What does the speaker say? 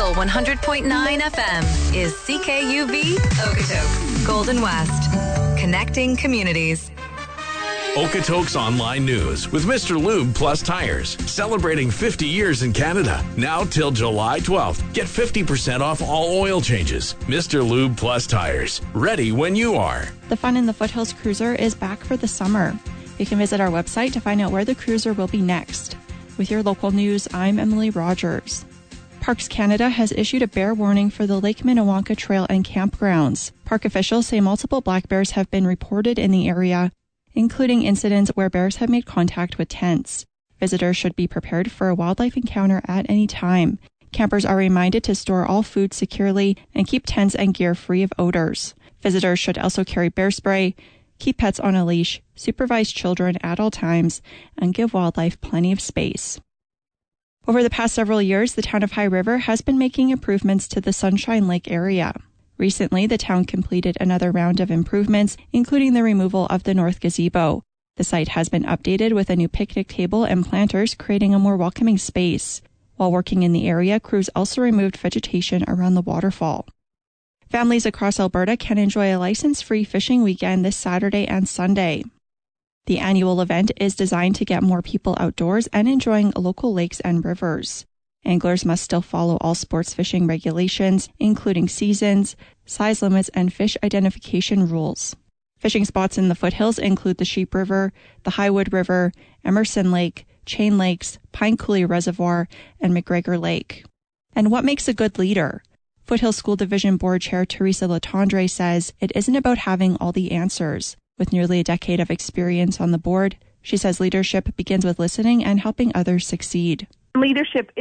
Full 100.9 FM is CKUV Okotoks, Golden West. Connecting communities. Okotoks Online News with Mr. Lube Plus Tires. Celebrating 50 years in Canada. Now till July 12th. Get 50% off all oil changes. Mr. Lube Plus Tires. Ready when you are. The Fun in the Foothills Cruiser is back for the summer. You can visit our website to find out where the cruiser will be next. With your local news, I'm Emily Rogers. Parks Canada has issued a bear warning for the Lake Minnewanka Trail and campgrounds. Park officials say multiple black bears have been reported in the area, including incidents where bears have made contact with tents. Visitors should be prepared for a wildlife encounter at any time. Campers are reminded to store all food securely and keep tents and gear free of odors. Visitors should also carry bear spray, keep pets on a leash, supervise children at all times, and give wildlife plenty of space. Over the past several years, the town of High River has been making improvements to the Sunshine Lake area. Recently, the town completed another round of improvements, including the removal of the north gazebo. The site has been updated with a new picnic table and planters, creating a more welcoming space. While working in the area, crews also removed vegetation around the waterfall. Families across Alberta can enjoy a license-free fishing weekend this Saturday and Sunday. The annual event is designed to get more people outdoors and enjoying local lakes and rivers. Anglers must still follow all sports fishing regulations, including seasons, size limits, and fish identification rules. Fishing spots in the foothills include the Sheep River, the Highwood River, Emerson Lake, Chain Lakes, Pine Coulee Reservoir, and McGregor Lake. And what makes a good leader? Foothills School Division Board Chair Teresa Latendre says it isn't about having all the answers. With nearly a decade of experience on the board, she says leadership begins with listening and helping others succeed. Leadership